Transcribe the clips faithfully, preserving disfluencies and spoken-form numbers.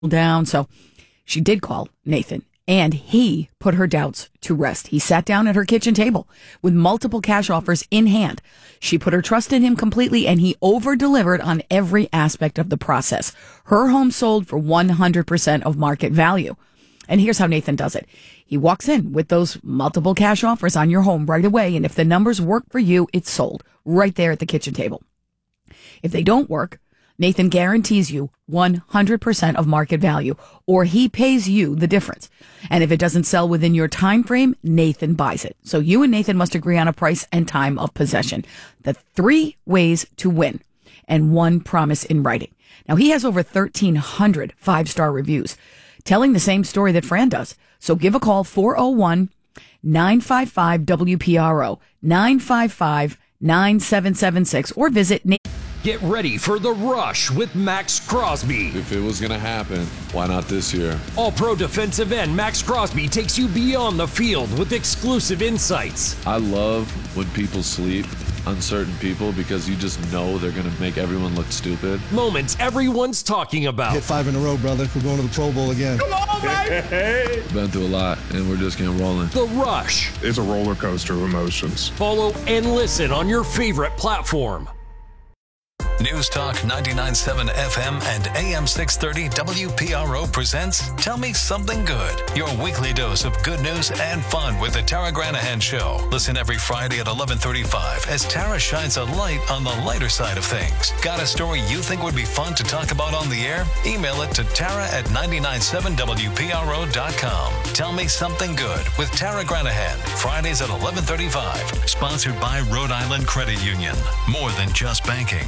down. So she did call Nathan, and he put her doubts to rest. He sat down at her kitchen table with multiple cash offers in hand. She put her trust in him completely, and he over-delivered on every aspect of the process. Her home sold for one hundred percent of market value. And here's how Nathan does it. He walks in with those multiple cash offers on your home right away, and if the numbers work for you, it's sold right there at the kitchen table. If they don't work, Nathan guarantees you one hundred percent of market value, or he pays you the difference. And if it doesn't sell within your time frame, Nathan buys it. So you and Nathan must agree on a price and time of possession. The three ways to win, and one promise in writing. Now, he has over thirteen hundred five-star reviews, telling the same story that Fran does. So give a call, four oh one, nine five five, W P R O, nine five five, nine seven seven six, or visit Nathan. Get ready for The Rush with Max Crosby. If it was going to happen, why not this year? All-pro defensive end Max Crosby takes you beyond the field with exclusive insights. I love when people sleep, uncertain people, because you just know they're going to make everyone look stupid. Moments everyone's talking about. Hit five in a row, brother. We're going to the Pro Bowl again. Come on, baby! Been through a lot, and we're just getting rolling. The Rush. It's a roller coaster of emotions. Follow and listen on your favorite platform. News Talk ninety-nine point seven F M and A M six thirty W P R O presents Tell Me Something Good, your weekly dose of good news and fun with the Tara Granahan Show. Listen every Friday at eleven thirty-five as Tara shines a light on the lighter side of things. Got a story you think would be fun to talk about on the air? Email it to Tara at nine nine seven W P R O dot com. Tell Me Something Good with Tara Granahan, Fridays at eleven thirty-five. Sponsored by Rhode Island Credit Union. More than just banking.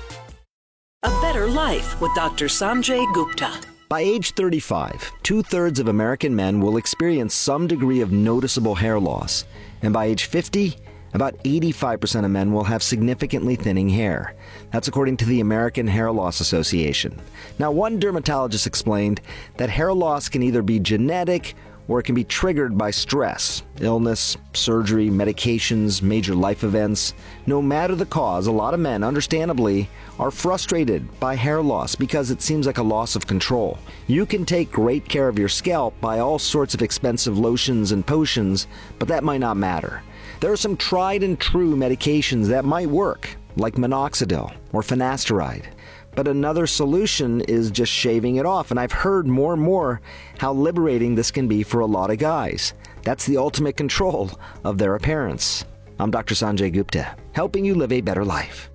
A Better Life with Doctor Sanjay Gupta. By age thirty-five, two-thirds of American men will experience some degree of noticeable hair loss. And by age fifty, about eighty-five percent of men will have significantly thinning hair. That's according to the American Hair Loss Association. Now, one dermatologist explained that hair loss can either be genetic or it can be triggered by stress, illness, surgery, medications, major life events. No matter the cause, a lot of men, understandably, are frustrated by hair loss because it seems like a loss of control. You can take great care of your scalp by all sorts of expensive lotions and potions, but that might not matter. There are some tried and true medications that might work, like minoxidil or finasteride. But another solution is just shaving it off, and I've heard more and more how liberating this can be for a lot of guys. That's the ultimate control of their appearance. I'm Doctor Sanjay Gupta, helping you live a better life.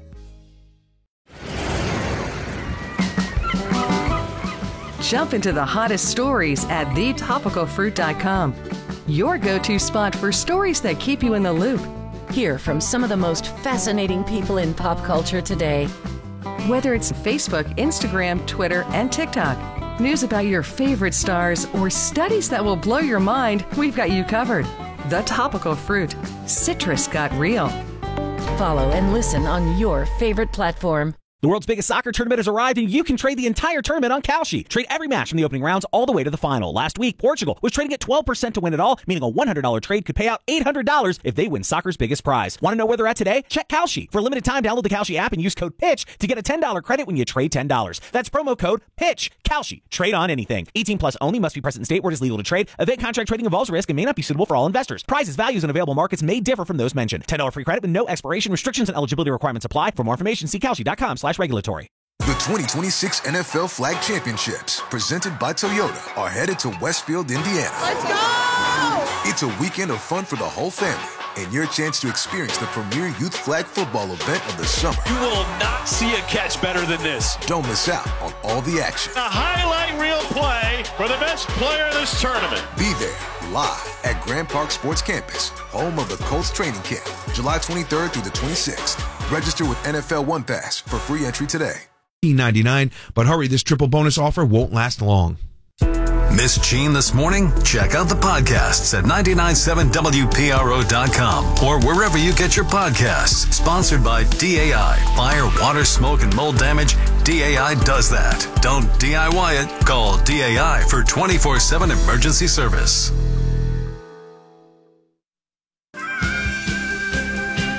Jump into the hottest stories at the topical fruit dot com. Your go-to spot for stories that keep you in the loop. Hear from some of the most fascinating people in pop culture today. Whether it's Facebook, Instagram, Twitter, and TikTok, news about your favorite stars, or studies that will blow your mind, we've got you covered. The Topical Fruit. Citrus got real. Follow and listen on your favorite platform. The world's biggest soccer tournament has arrived, and you can trade the entire tournament on Kalshi. Trade every match from the opening rounds all the way to the final. Last week, Portugal was trading at twelve percent to win it all, meaning a one hundred dollars trade could pay out eight hundred dollars if they win soccer's biggest prize. Want to know where they're at today? Check Kalshi. For a limited time, download the Kalshi app and use code PITCH to get a ten dollars credit when you trade ten dollars. That's promo code PITCH. Kalshi. Trade on anything. eighteen plus only. Must be present in state where it is legal to trade. Event contract trading involves risk and may not be suitable for all investors. Prizes, values, and available markets may differ from those mentioned. ten dollars free credit with no expiration. Restrictions and eligibility requirements apply. For more information, see Kalshi dot com slash regulatory. The twenty twenty-six N F L Flag Championships, presented by Toyota, are headed to Westfield, Indiana. Let's go! It's a weekend of fun for the whole family, and your chance to experience the premier youth flag football event of the summer. You will not see a catch better than this. Don't miss out on all the action. A highlight reel play for the best player of this tournament. Be there, live at Grand Park Sports Campus, home of the Colts training camp, July twenty-third through the twenty-sixth. Register with N F L One Pass for free entry today. ninety-nine, but hurry, this triple bonus offer won't last long. Miss Gene this morning? Check out the podcasts at nine nine seven W P R O dot com or wherever you get your podcasts. Sponsored by D A I. Fire, water, smoke, and mold damage, D A I does that. Don't D I Y it. Call D A I for twenty-four seven emergency service.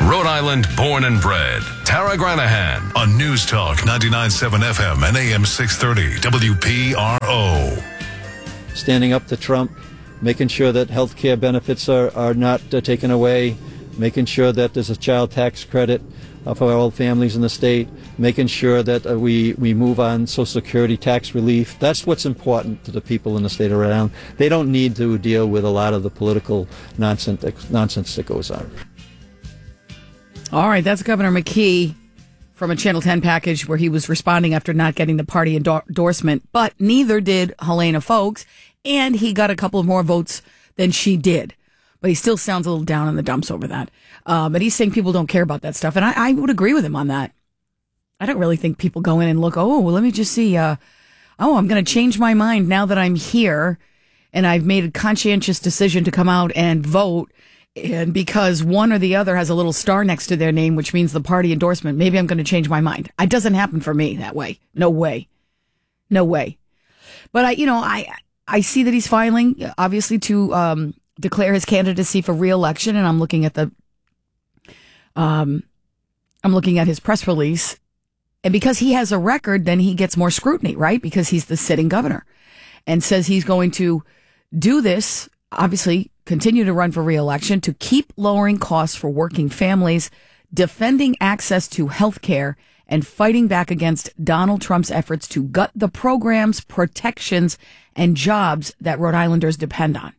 Rhode Island born and bred. Tara Granahan on News Talk ninety-nine point seven F M and A M six thirty W P R O. Standing up to Trump, making sure that health care benefits are, are not uh, taken away, making sure that there's a child tax credit uh, for all families in the state, making sure that uh, we, we move on Social Security tax relief. That's what's important to the people in the state of Rhode Island. They don't need to deal with a lot of the political nonsense, nonsense that goes on. All right, that's Governor McKee from a Channel ten package where he was responding after not getting the party endor- endorsement, but neither did Helena Foulkes, and he got a couple of more votes than she did. But he still sounds a little down in the dumps over that. Uh, but he's saying people don't care about that stuff, and I, I would agree with him on that. I don't really think people go in and look, oh, well, let me just see, uh, oh, I'm going to change my mind now that I'm here, and I've made a conscientious decision to come out and vote. And because one or the other has a little star next to their name, which means the party endorsement, maybe I'm going to change my mind. It doesn't happen for me that way. No way. No way. But I, you know, I, I see that he's filing, obviously, to um, declare his candidacy for re-election. And I'm looking at the, um, I'm looking at his press release. And because he has a record, then he gets more scrutiny, right? Because he's the sitting governor, and says he's going to do this, obviously, continue to run for re-election to keep lowering costs for working families, defending access to health care, and fighting back against Donald Trump's efforts to gut the programs, protections, and jobs that Rhode Islanders depend on.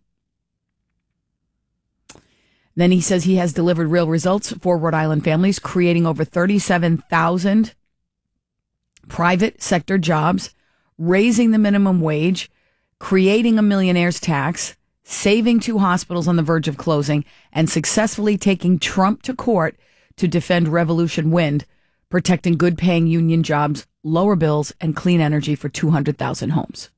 Then he says he has delivered real results for Rhode Island families, creating over thirty-seven thousand private sector jobs, raising the minimum wage, creating a millionaire's tax, saving two hospitals on the verge of closing, and successfully taking Trump to court to defend Revolution Wind, protecting good-paying union jobs, lower bills, and clean energy for two hundred thousand homes.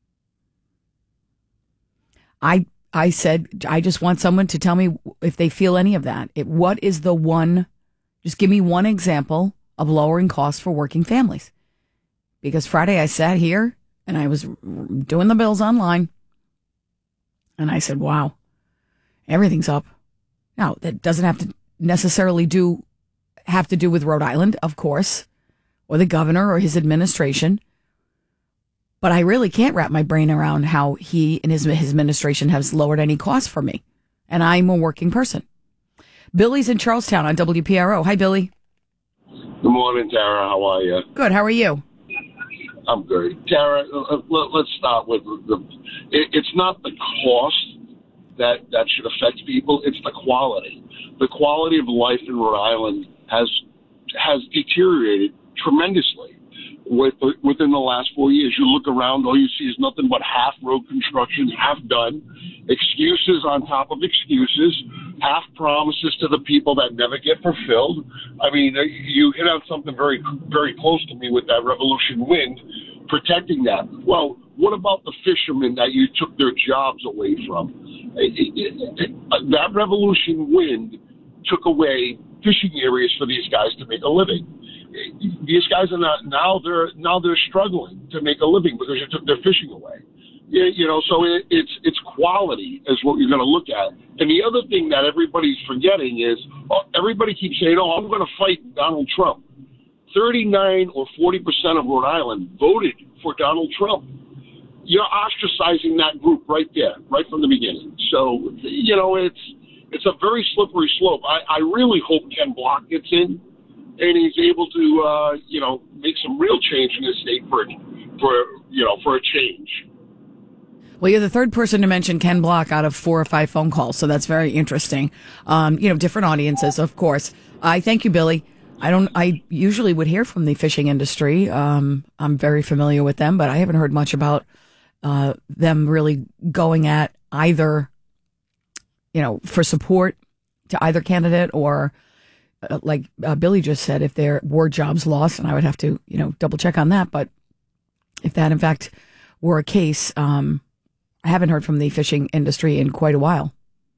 I I said, I just want someone to tell me if they feel any of that. It, what is the one, just give me one example of lowering costs for working families. Because Friday I sat here and I was doing the bills online, and I said, wow, everything's up. Now, that doesn't have to necessarily do have to do with Rhode Island, of course, or the governor or his administration. But I really can't wrap my brain around how he and his, his administration has lowered any costs for me. And I'm a working person. Billy's in Charlestown on W P R O. Hi, Billy. Good morning, Tara. How are you? Good. How are you? I'm good. Tara, let's start with the, it's not the cost that, that should affect people, it's the quality. The quality of life in Rhode Island has has deteriorated tremendously with, within the last four years. You look around, all you see is nothing but half road construction, half done, excuses on top of excuses, half promises to the people that never get fulfilled. I mean, you hit on something very, very close to me with that Revolution Wind, protecting that. Well, what about the fishermen that you took their jobs away from? It, it, it, that Revolution Wind took away fishing areas for these guys to make a living. These guys are not now they're now they're struggling to make a living because you took their fishing away. You know, so it, it's it's quality is what you're going to look at. And the other thing that everybody's forgetting is oh, everybody keeps saying, "Oh, I'm going to fight Donald Trump." thirty-nine or forty percent of Rhode Island voted for Donald Trump. You're ostracizing that group right there, right from the beginning. So, you know, it's it's a very slippery slope. I, I really hope Ken Block gets in and he's able to, uh, you know, make some real change in this state for, for you know, for a change. Well, you're the third person to mention Ken Block out of four or five phone calls, so that's very interesting. Um, you know, different audiences, of course. I thank you, Billy. I don't. I usually would hear from the fishing industry. Um, I'm very familiar with them, but I haven't heard much about uh, them really going at either, you know, for support to either candidate or, uh, like uh, Billy just said, if there were jobs lost, and I would have to, you know, double check on that. But if that in fact were a case, um, I haven't heard from the fishing industry in quite a while.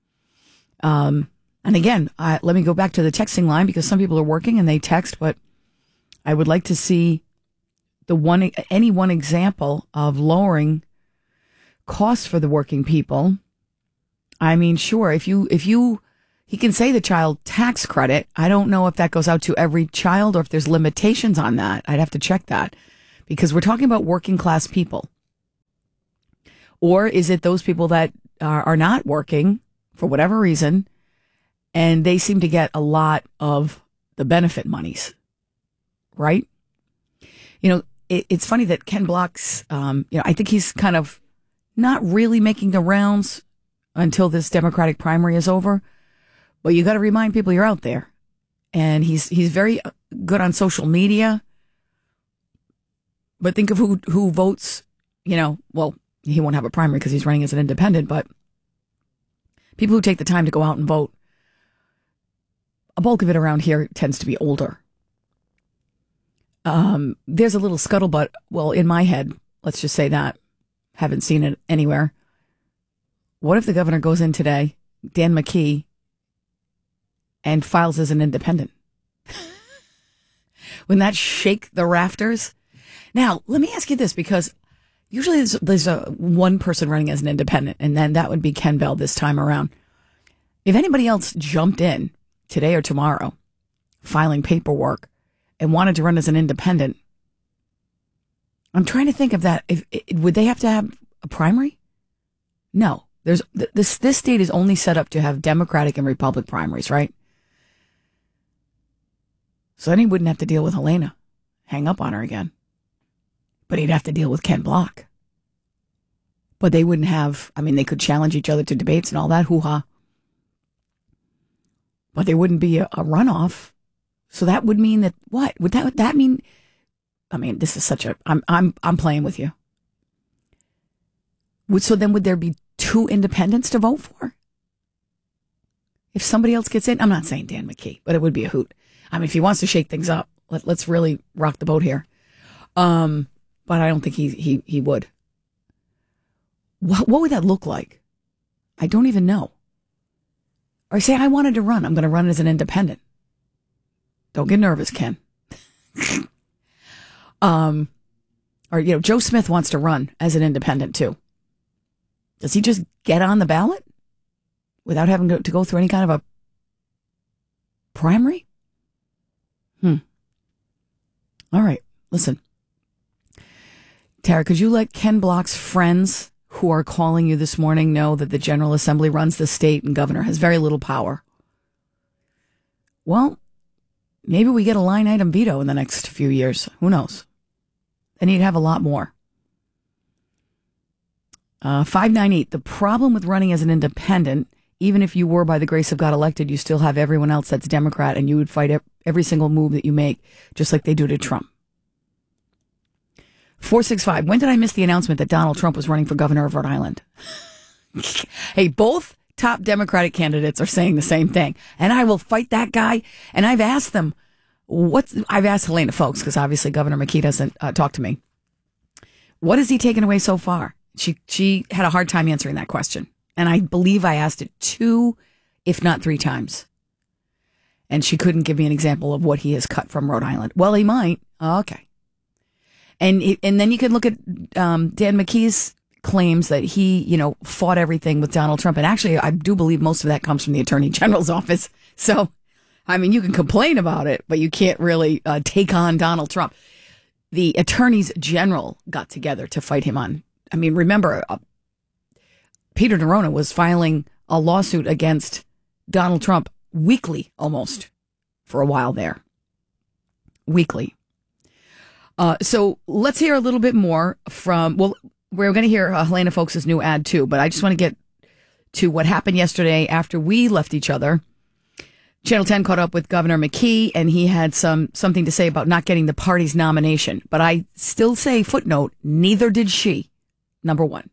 Um. And again, uh, let me go back to the texting line because some people are working and they text, but I would like to see the one, any one example of lowering costs for the working people. I mean, sure, if you, if you, he can say the child tax credit. I don't know if that goes out to every child or if there's limitations on that. I'd have to check that because we're talking about working class people. Or is it those people that are, are not working for whatever reason, and they seem to get a lot of the benefit monies, right? You know, it, it's funny that Ken Block's, um, you know, I think he's kind of not really making the rounds until this Democratic primary is over. But you got to remind people you're out there. And he's he's very good on social media. But think of who who votes, you know, well, he won't have a primary because he's running as an independent, but people who take the time to go out and vote, a bulk of it around here tends to be older. Um, there's a little scuttlebutt, well, in my head, let's just say that. Haven't seen it anywhere. What if the governor goes in today, Dan McKee, and files as an independent? Wouldn't that shake the rafters? Now, let me ask you this, because usually there's, there's a one person running as an independent, and then that would be Ken Bell this time around. If anybody else jumped in today or tomorrow, filing paperwork, and wanted to run as an independent, I'm trying to think of that. If, would they have to have a primary? No. There's this. This state is only set up to have Democratic and Republican primaries, right? So then he wouldn't have to deal with Helena, hang up on her again. But he'd have to deal with Ken Block. But they wouldn't have, I mean, they could challenge each other to debates and all that, hoo-ha. But there wouldn't be a, a runoff. So that would mean that, what? Would that, would that mean, I mean, this is such a, I'm, I'm, I'm playing with you. Would, so then would there be two independents to vote for? If somebody else gets in, I'm not saying Dan McKee, but it would be a hoot. I mean, if he wants to shake things up, let, let's really rock the boat here. Um, but I don't think he, he, he would. What, what would that look like? I don't even know. Or say, I wanted to run. I'm going to run as an independent. Don't get nervous, Ken. um, or, you know, Joe Smith wants to run as an independent too. Does he just get on the ballot without having to go through any kind of a primary? Hmm. All right. Listen. Tara, could you let Ken Block's friends who are calling you this morning know that the General Assembly runs the state and governor has very little power? Well, maybe we get a line item veto in the next few years. Who knows? Then he'd have a lot more. Uh, five ninety-eight, the problem with running as an independent, even if you were by the grace of God elected, you still have everyone else that's Democrat, and you would fight every single move that you make, just like they do to Trump. four six five, when did I miss the announcement that Donald Trump was running for governor of Rhode Island? Hey, both top Democratic candidates are saying the same thing, and I will fight that guy. And I've asked them, what's, I've asked Helena Foulkes, because obviously Governor McKee doesn't uh, talk to me. What has he taken away so far? She she had a hard time answering that question. And I believe I asked it two, if not three times. And she couldn't give me an example of what he has cut from Rhode Island. Well, he might. Oh, okay. And and then you can look at um, Dan McKee's claims that he, you know, fought everything with Donald Trump. And actually, I do believe most of that comes from the Attorney General's office. So, I mean, you can complain about it, but you can't really uh, take on Donald Trump. The attorneys general got together to fight him on. I mean, remember, uh, Peter Nerona was filing a lawsuit against Donald Trump weekly, almost, for a while there. Weekly. Uh, so let's hear a little bit more from, well, we're going to hear uh, Helena Foulkes' new ad too, but I just want to get to what happened yesterday after we left each other. Channel ten caught up with Governor McKee, and he had some something to say about not getting the party's nomination. But I still say, footnote, neither did she. Number one.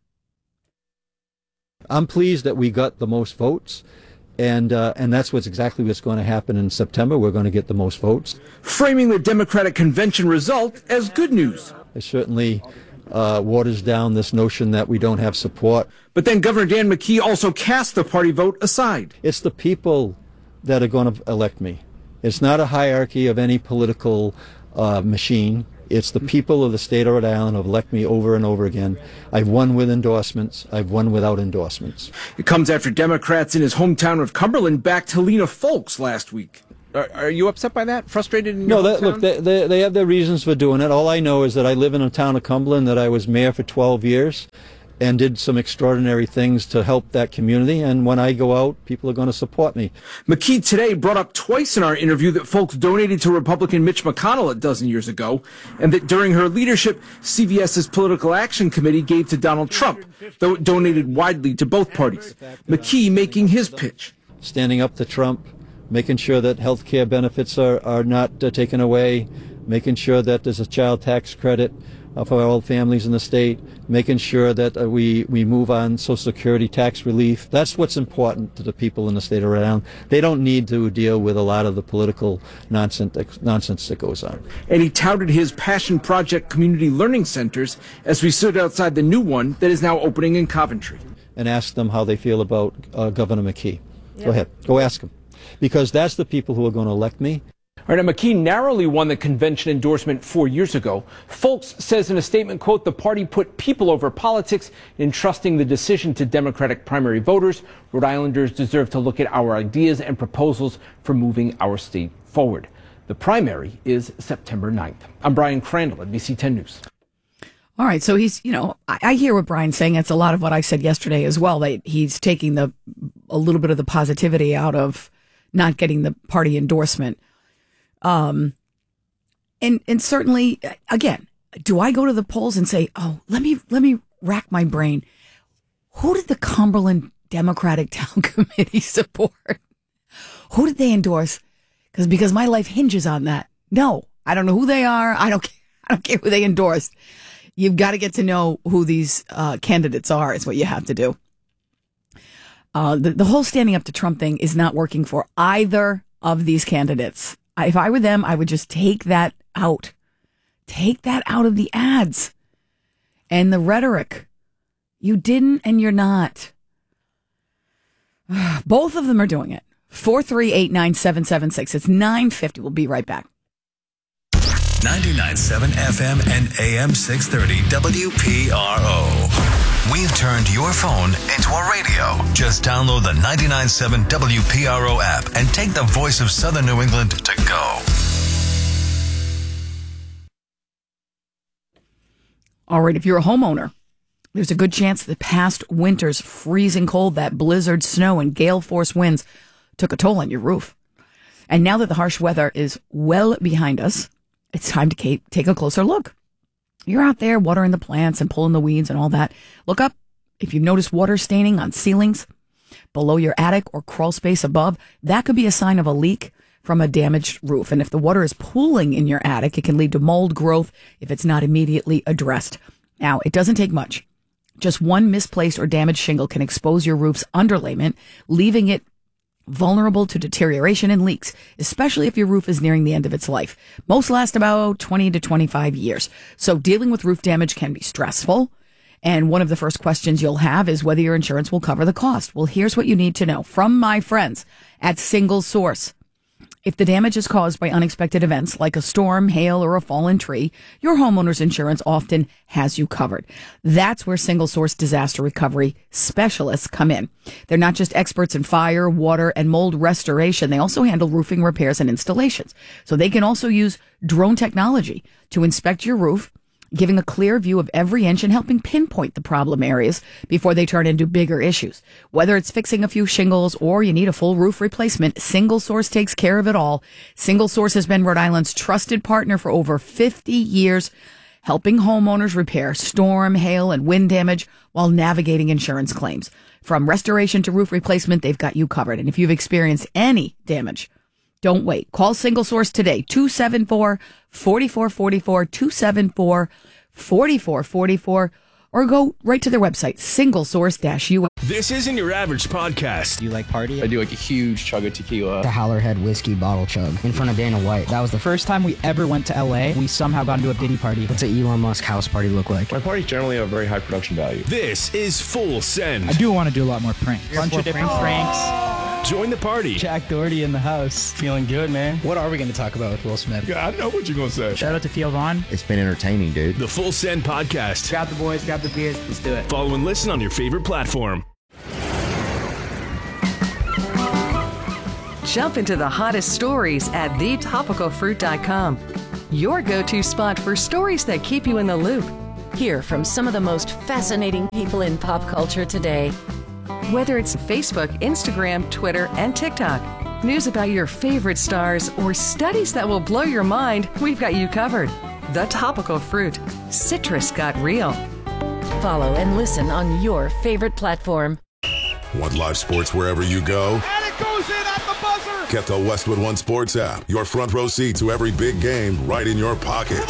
I'm pleased that we got the most votes, and uh, and that's what's exactly what's going to happen in September. We're going to get the most votes. Framing the Democratic convention result as good news. It certainly uh, waters down this notion that we don't have support. But then Governor Dan McKee also cast the party vote aside. It's the people that are going to elect me. It's not a hierarchy of any political uh, machine. It's the people of the state of Rhode Island who have elected me over and over again. I've won with endorsements. I've won without endorsements. It comes after Democrats in his hometown of Cumberland backed Helena Folks last week. Are, are you upset by that? Frustrated in your No, that, hometown? look, they, they, they have their reasons for doing it. All I know is that I live in a town of Cumberland, that I was mayor for twelve years and did some extraordinary things to help that community. And when I go out, people are going to support me. McKee today brought up twice in our interview that Folks donated to Republican Mitch McConnell a dozen years ago, and that during her leadership, CVS's Political Action Committee gave to Donald Trump, though it donated widely to both parties. McKee making his pitch. Standing up to Trump, making sure that health care benefits are, are not uh, taken away, making sure that there's a child tax credit uh, for all families in the state, making sure that uh, we, we move on Social Security tax relief. That's what's important to the people in the state of Rhode Island. They don't need to deal with a lot of the political nonsense, nonsense that goes on. And he touted his Passion Project community learning centers as we stood outside the new one that is now opening in Coventry. And asked them how they feel about uh, Governor McKee. Yep. Go ahead. Go ask them. Because that's the people who are going to elect me. All right, now McKee narrowly won the convention endorsement four years ago. Folks says in a statement, quote, the party put people over politics, entrusting the decision to Democratic primary voters. Rhode Islanders deserve to look at our ideas and proposals for moving our state forward. The primary is September ninth. I'm Brian Crandall, N B C ten News. All right, so he's, you know, I, I hear what Brian's saying. It's a lot of what I said yesterday as well, that he's taking the a little bit of the positivity out of not getting the party endorsement. Um, and, and certainly, again, do I go to the polls and say, oh, let me, let me rack my brain. Who did the Cumberland Democratic Town Committee support? Who did they endorse? Because, because my life hinges on that. No, I don't know who they are. I don't care. I don't care who they endorsed. You've got to get to know who these, uh, candidates are is what you have to do. Uh, the, the whole standing up to Trump thing is not working for either of these candidates. If I were them, I would just take that out. Take that out of the ads and the rhetoric. You didn't and you're not. Both of them are doing it. four three eight nine seven seven six. It's nine fifty. We'll be right back. ninety-nine point seven F M and A M six thirty W P R O. We've turned your phone into a radio. Just download the ninety-nine point seven W P R O app and take the voice of Southern New England to go. All right, if you're a homeowner, there's a good chance the past winter's freezing cold, that blizzard, snow, and gale force winds took a toll on your roof. And now that the harsh weather is well behind us, it's time to take a closer look. You're out there watering the plants and pulling the weeds and all that. Look up. If you notice water staining on ceilings below your attic or crawl space above, that could be a sign of a leak from a damaged roof. And if the water is pooling in your attic, it can lead to mold growth if it's not immediately addressed. Now, it doesn't take much. Just one misplaced or damaged shingle can expose your roof's underlayment, leaving it vulnerable to deterioration and leaks, especially if your roof is nearing the end of its life. Most last about twenty to twenty-five years. So dealing with roof damage can be stressful. And one of the first questions you'll have is whether your insurance will cover the cost. Well, here's what you need to know from my friends at Single Source. If the damage is caused by unexpected events like a storm, hail, or a fallen tree, your homeowner's insurance often has you covered. That's where Single Source disaster recovery specialists come in. They're not just experts in fire, water, and mold restoration. They also handle roofing repairs and installations. So they can also use drone technology to inspect your roof, giving a clear view of every inch and helping pinpoint the problem areas before they turn into bigger issues. Whether it's fixing a few shingles or you need a full roof replacement, Single Source takes care of it all. Single Source has been Rhode Island's trusted partner for over fifty years, helping homeowners repair storm, hail, and wind damage while navigating insurance claims. From restoration to roof replacement, they've got you covered. And if you've experienced any damage, don't wait. Call Single Source today, two seven four, four four four four, two seven four, four four four four, or go right to their website, single source dash U S. This isn't your average podcast. You like party? I do like a huge chug of tequila. The Howlerhead whiskey bottle chug in front of Dana White. That was the first time we ever went to L A. We somehow got into a Diddy party. What's an Elon Musk house party look like? My parties generally have very high production value. This is Full Send. I do want to do a lot more pranks. A bunch of different pranks. Join the party. Jack Doherty in the house. Feeling good, man. What are we going to talk about with Will Smith? Yeah, I know what you're going to say. Shout out to Theo Vaughn. It's been entertaining, dude. The Full Send Podcast. Grab the boys, grab the beers. Let's do it. Follow and listen on your favorite platform. Jump into the hottest stories at the topical fruit dot com. Your go-to spot for stories that keep you in the loop. Hear from some of the most fascinating people in pop culture today. Whether it's Facebook, Instagram, Twitter, and TikTok, news about your favorite stars, or studies that will blow your mind, we've got you covered. The Topical Fruit. Citrus got real. Follow and listen on your favorite platform. Want live sports wherever you go? And it goes in at the buzzer. Get the Westwood One Sports app. Your front row seat to every big game right in your pocket.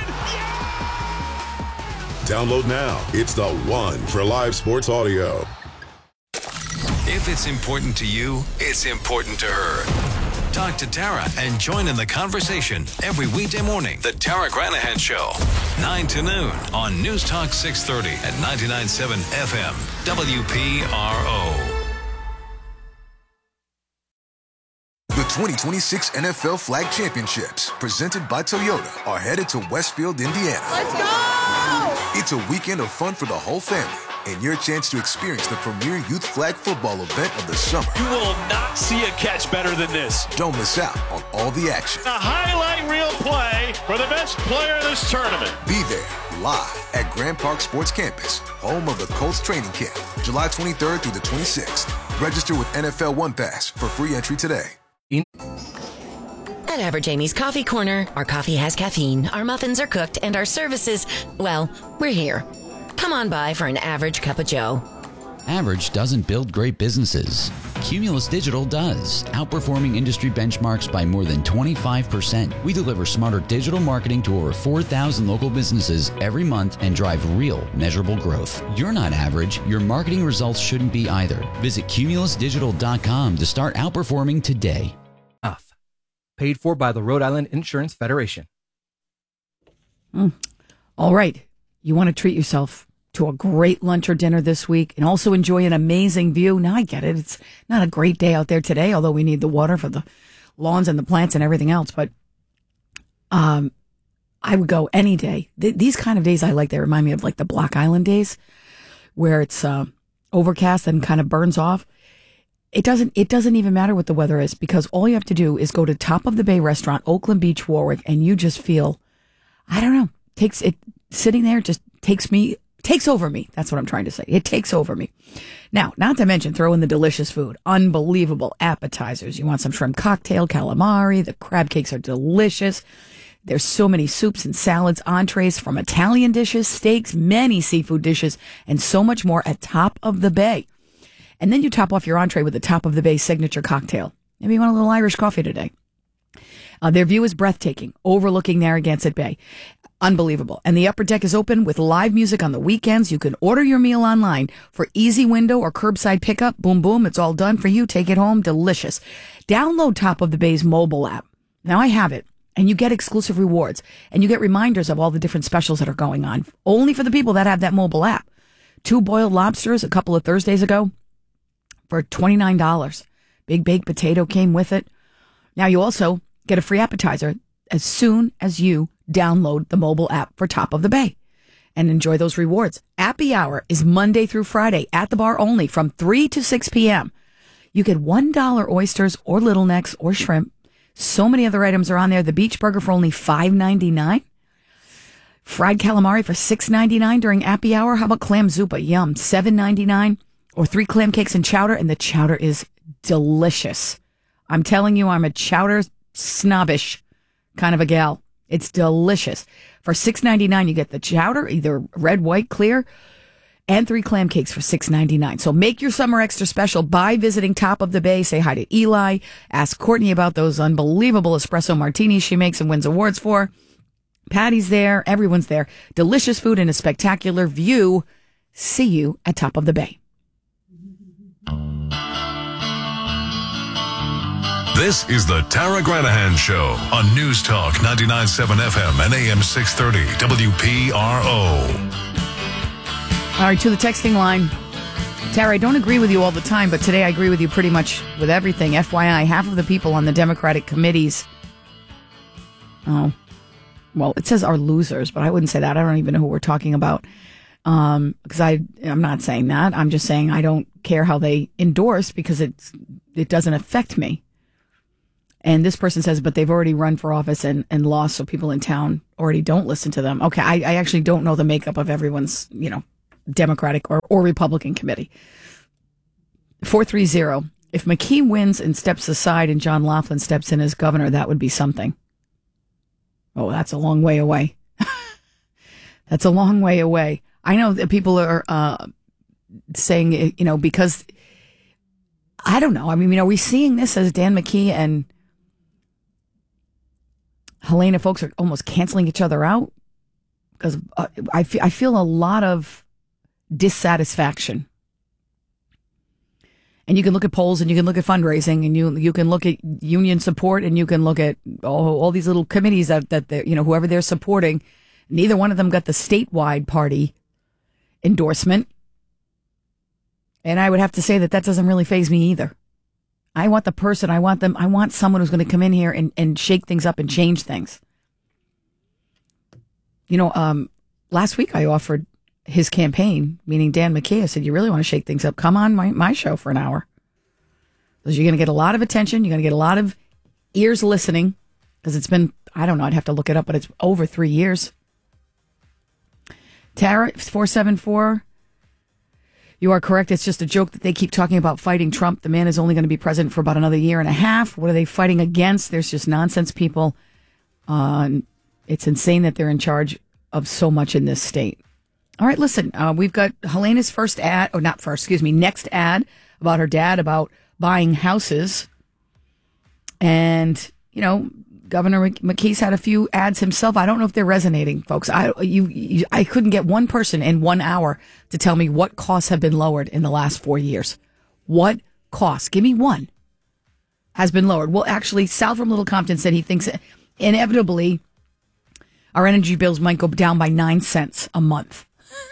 Download now. It's the one for live sports audio. If it's important to you, it's important to her. Talk to Tara and join in the conversation every weekday morning. The Tara Granahan Show, nine to noon on News Talk six thirty at ninety-nine point seven F M, W P R O. The twenty twenty-six N F L Flag Championships, presented by Toyota, are headed to Westfield, Indiana. Let's go! It's a weekend of fun for the whole family and your chance to experience the premier youth flag football event of the summer. You will not see a catch better than this. Don't miss out on all the action. A highlight reel play for the best player in this tournament. Be there live at Grand Park Sports Campus, home of the Colts training camp, July twenty-third through the twenty-sixth. Register with N F L One Pass for free entry today. At Average Amy's Coffee Corner, our coffee has caffeine, our muffins are cooked, and our services, well, we're here. Come on by for an average cup of joe. Average doesn't build great businesses. Cumulus Digital does, outperforming industry benchmarks by more than twenty-five percent. We deliver smarter digital marketing to over four thousand local businesses every month and drive real, measurable growth. You're not average. Your marketing results shouldn't be either. Visit cumulus digital dot com to start outperforming today. Off. Paid for by the Rhode Island Insurance Federation. Mm. All right. You want to treat yourself to a great lunch or dinner this week and also enjoy an amazing view. Now I get it. It's not a great day out there today, although we need the water for the lawns and the plants and everything else. But um, I would go any day. Th- these kind of days I like, they remind me of like the Block Island days where it's uh, overcast and kind of burns off. It doesn't, it doesn't even matter what the weather is because all you have to do is go to Top of the Bay Restaurant, Oakland Beach, Warwick, and you just feel, I don't know, takes it sitting there just takes me, takes over me. That's what I'm trying to say. It takes over me. Now, not to mention throw in the delicious food, unbelievable appetizers. You want some shrimp cocktail, calamari. The crab cakes are delicious. There's so many soups and salads, entrees from Italian dishes, steaks, many seafood dishes, and so much more at Top of the Bay. And then you top off your entree with the Top of the Bay signature cocktail. Maybe you want a little Irish coffee today. Uh, their view is breathtaking, overlooking Narragansett Bay. Unbelievable. And the upper deck is open with live music on the weekends. You can order your meal online for easy window or curbside pickup. Boom, boom. It's all done for you. Take it home. Delicious. Download Top of the Bay's mobile app. Now I have it. And you get exclusive rewards. And you get reminders of all the different specials that are going on. Only for the people that have that mobile app. Two boiled lobsters a couple of Thursdays ago for twenty-nine dollars. Big baked potato came with it. Now you also get a free appetizer as soon as you download the mobile app for Top of the Bay and enjoy those rewards. Appy Hour is Monday through Friday at the bar only from three to six p.m. You get one dollar oysters or little necks or shrimp. So many other items are on there. The beach burger for only five ninety-nine. Fried calamari for six ninety-nine during Appy Hour. How about clam zuppa? Yum. seven ninety-nine. Or three clam cakes and chowder, and the chowder is delicious. I'm telling you, I'm a chowder snobbish kind of a gal. It's delicious. For six ninety-nine, you get the chowder, either red, white, clear, and three clam cakes for six ninety-nine. So make your summer extra special by visiting Top of the Bay. Say hi to Eli. Ask Courtney about those unbelievable espresso martinis she makes and wins awards for. Patty's there. Everyone's there. Delicious food and a spectacular view. See you at Top of the Bay. This is the Tara Granahan Show on News Talk ninety-nine point seven F M and A M six thirty W P R O. All right, to the texting line. Tara, I don't agree with you all the time, but today I agree with you pretty much with everything. F Y I, half of the people on the Democratic committees, oh, well, it says are losers, but I wouldn't say that. I don't even know who we're talking about. Um, because I, I'm not saying that. I'm just saying I don't care how they endorse because it's, it doesn't affect me. And this person says, but they've already run for office and, and lost, so people in town already don't listen to them. Okay, I, I actually don't know the makeup of everyone's, you know, Democratic or, or Republican committee. four three zero. If McKee wins and steps aside and John Laughlin steps in as governor, that would be something. Oh, that's a long way away. That's a long way away. I know that people are uh, saying, you know, because I don't know. I mean, are we seeing this as Dan McKee and Helena folks are almost canceling each other out? Because uh, I, fe- I feel a lot of dissatisfaction. And you can look at polls and you can look at fundraising and you you can look at union support and you can look at all, all these little committees that, that they're, you know, whoever they're supporting. Neither one of them got the statewide party endorsement. And I would have to say that that doesn't really faze me either. I want the person, I want them, I want someone who's going to come in here and, and shake things up and change things. You know, um, last week I offered his campaign, meaning Dan McKee. I said, you really want to shake things up? Come on my, my show for an hour. Because you're going to get a lot of attention. You're going to get a lot of ears listening. Because it's been, I don't know, I'd have to look it up, but it's over three years. Tara, four seven four. You are correct. It's just a joke that they keep talking about fighting Trump. The man is only going to be president for about another year and a half. What are they fighting against? There's just nonsense people. Uh, it's insane that they're in charge of so much in this state. All right, listen, uh, we've got Helena's first ad, or not first, excuse me, next ad about her dad about buying houses. And, you know, Governor McKee's had a few ads himself. I don't know if they're resonating, folks. I you, you I couldn't get one person in one hour to tell me what costs have been lowered in the last four years. What costs? Give me one. Has been lowered. Well, actually, Sal from Little Compton said he thinks inevitably our energy bills might go down by nine cents a month.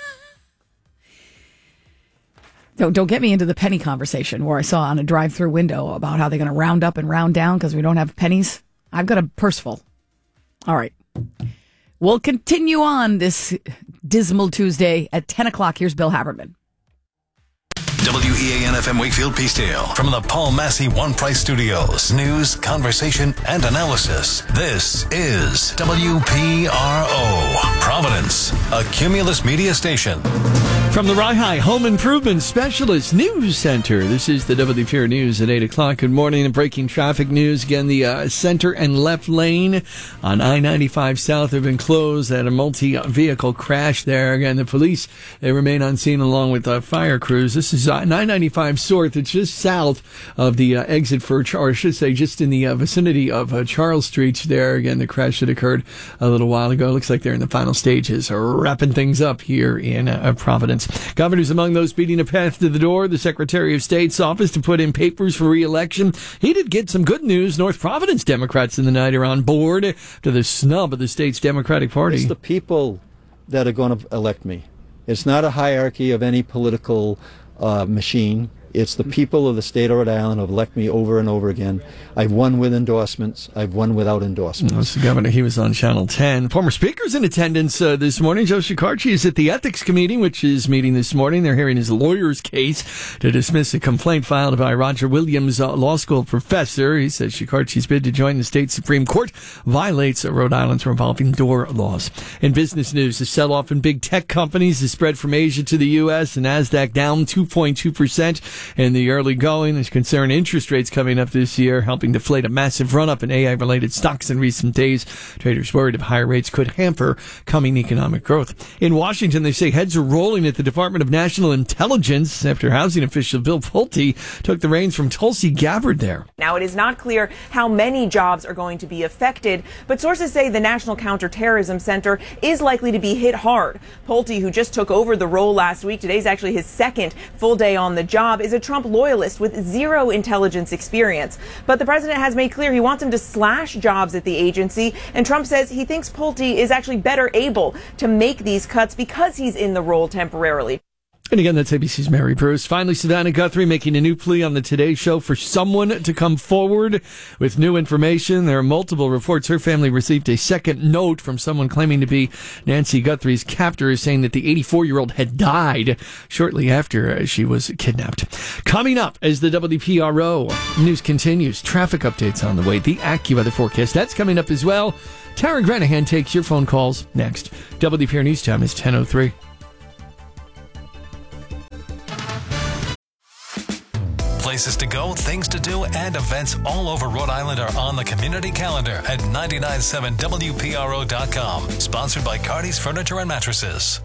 Don't, don't get me into the penny conversation where I saw on a drive-through window about how they're going to round up and round down because we don't have pennies. I've got a purse full. All right. We'll continue on this dismal Tuesday at ten o'clock. Here's Bill Haberman. W E A N F M Wakefield Peacedale from the Paul Massey One Price Studios. News, conversation, and analysis. This is W P R O, Providence, a Cumulus media station. From the Rye Home Improvement Specialist News Center, this is the W P R News at eight o'clock. Good morning and breaking traffic news. Again, the uh, center and left lane on I ninety-five South have been closed at a multi-vehicle crash there. Again, the police, they remain on scene along with uh, fire crews. This is uh, nine ninety-five North. It's just south of the uh, exit for, or I should say just in the uh, vicinity of uh, Charles Street there. Again, the crash that occurred a little while ago. Looks like they're in the final stages, wrapping things up here in uh, Providence. Governor's among those beating a path to the door. The Secretary of State's office to put in papers for re-election. He did get some good news. North Providence Democrats in the night are on board to the snub of the state's Democratic Party. It's the people that are going to elect me. It's not a hierarchy of any political uh, machine. It's the people of the state of Rhode Island who have elected me over and over again. I've won with endorsements. I've won without endorsements. That's the governor. He was on Channel ten. Former speakers in attendance uh, this morning. Joe Shekarchi is at the Ethics Committee, which is meeting this morning. They're hearing his lawyer's case to dismiss a complaint filed by Roger Williams, uh, law school professor. He says Shekarchi's bid to join the state Supreme Court violates Rhode Island's revolving door laws. In business news, the sell-off in big tech companies has spread from Asia to the U S. The NASDAQ down two point two percent. In the early going, there's concern interest rates coming up this year, helping deflate a massive run-up in A I-related stocks in recent days. Traders worried if higher rates could hamper coming economic growth. In Washington, they say heads are rolling at the Department of National Intelligence after housing official Bill Pulte took the reins from Tulsi Gabbard there. Now, it is not clear how many jobs are going to be affected, but sources say the National Counterterrorism Center is likely to be hit hard. Pulte, who just took over the role last week, today's actually his second full day on the job, is a Trump loyalist with zero intelligence experience. But the president has made clear he wants him to slash jobs at the agency, and Trump says he thinks Pulte is actually better able to make these cuts because he's in the role temporarily. And again, that's A B C's Mary Bruce. Finally, Savannah Guthrie making a new plea on the Today Show for someone to come forward with new information. There are multiple reports. Her family received a second note from someone claiming to be Nancy Guthrie's captor, saying that the eighty-four-year-old had died shortly after she was kidnapped. Coming up as the W P R O news continues, traffic updates on the way, the AccuWeather forecast, that's coming up as well. Tara Granahan takes your phone calls next. W P R News Time is ten oh three. Places to go, things to do, and events all over Rhode Island are on the community calendar at nine nine seven W P R O dot com. Sponsored by Cardi's Furniture and Mattresses.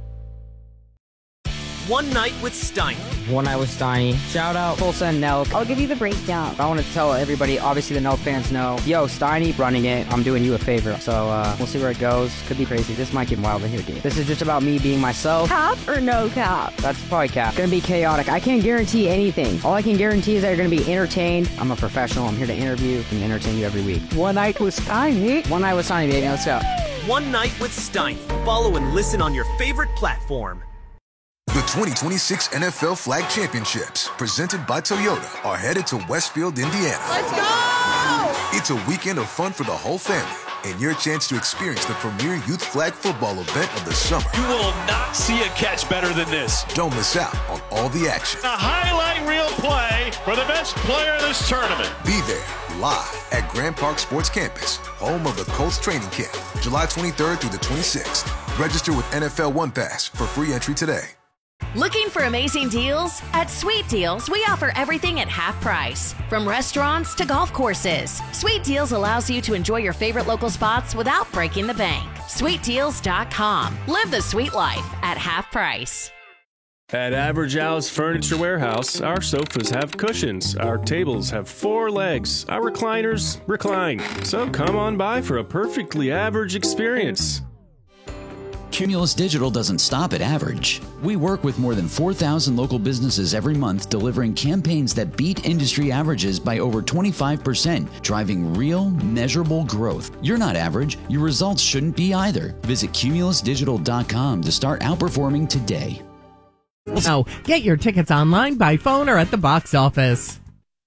One Night with Steiny. One Night with Steiny. Shout out Tulsa and Nelk. I'll give you the breakdown. I want to tell everybody, obviously the Nelk fans know, yo, Steiny running it. I'm doing you a favor. So uh, we'll see where it goes. Could be crazy. This might get wild in here, dude. This is just about me being myself. Cap or no cap? That's probably cap. Gonna be chaotic. I can't guarantee anything. All I can guarantee is that you're gonna be entertained. I'm a professional. I'm here to interview and entertain you every week. One Night with Steiny. One Night with Steiny, baby. Let's go. One Night with Steiny. Follow and listen on your favorite platform. The twenty twenty-six N F L Flag Championships, presented by Toyota, are headed to Westfield, Indiana. Let's go! It's a weekend of fun for the whole family, and your chance to experience the premier youth flag football event of the summer. You will not see a catch better than this. Don't miss out on all the action. A highlight reel play for the best player of this tournament. Be there, live at Grand Park Sports Campus, home of the Colts training camp, July twenty-third through the twenty-sixth. Register with N F L One Pass for free entry today. Looking for amazing deals? At Sweet Deals, we offer everything at half price. From restaurants to golf courses, Sweet Deals allows you to enjoy your favorite local spots without breaking the bank. sweet deals dot com. Live the sweet life at half price. At Average Al's Furniture Warehouse, our sofas have cushions, our tables have four legs, our recliners recline. So come on by for a perfectly average experience. Cumulus Digital doesn't stop at average. We work with more than four thousand local businesses every month, delivering campaigns that beat industry averages by over twenty-five percent, driving real, measurable growth. You're not average. Your results shouldn't be either. Visit cumulus digital dot com to start outperforming today. Now, get your tickets online, by phone, or at the box office.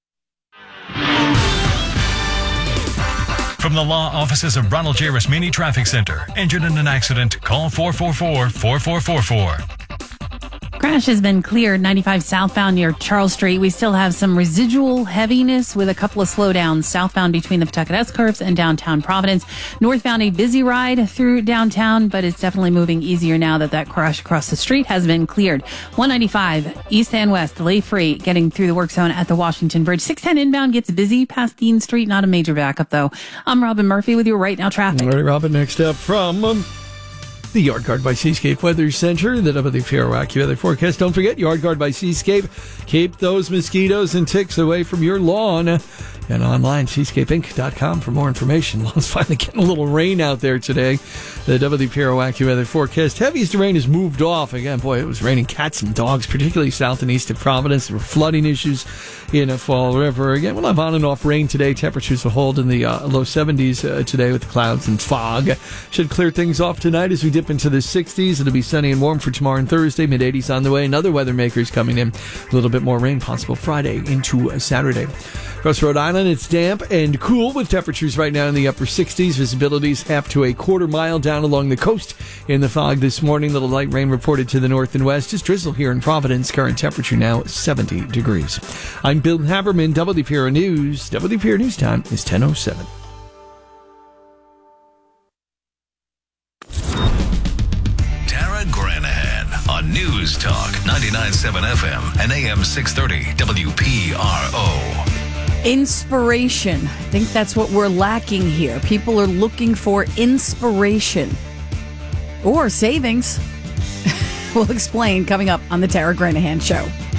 From the law offices of Ronald J. Rasmini Traffic Center. Injured in an accident? Call four four four, four four four four. Crash has been cleared ninety-five southbound near Charles Street. We still have some residual heaviness with a couple of slowdowns southbound between the Pawtucket S-curves and downtown Providence. Northbound, a busy ride through downtown, but it's definitely moving easier now that that crash across the street has been cleared. one ninety-five east and west, delay free, getting through the work zone at the Washington Bridge. six ten inbound gets busy past Dean Street. Not a major backup, though. I'm Robin Murphy with your Right Now traffic. All right, Robin, next up from Um, the Yard Guard by Seascape Weather Center, the W P R O AccuWeather forecast. Don't forget, Yard Guard by Seascape. Keep those mosquitoes and ticks away from your lawn. And online, seascape inc dot com for more information. Well, it's finally getting a little rain out there today. The W P R O AccuWeather forecast. Heaviest rain has moved off. Again, boy, it was raining cats and dogs, particularly south and east of Providence. There were flooding issues in a Fall River. Again, we'll have on and off rain today. Temperatures will hold in the uh, low seventies uh, today with clouds and fog. Should clear things off tonight as we dip into the sixties. It'll be sunny and warm for tomorrow and Thursday. mid eighties on the way. And other weather makers coming in. A little bit more rain possible Friday into uh, Saturday. Across Rhode Island, it's damp and cool with temperatures right now in the upper sixties. Visibility's half to a quarter mile down along the coast in the fog this morning. Little light rain reported to the north and west. Just drizzle here in Providence. Current temperature now seventy degrees. I'm Bill Haberman, W P R O News. W P R O News time is ten oh seven. Tara Granahan on News Talk ninety-nine point seven F M and A M six thirty W P R O. Inspiration. I think that's what we're lacking here. People are looking for inspiration or savings. We'll explain coming up on the Tara Granahan Show.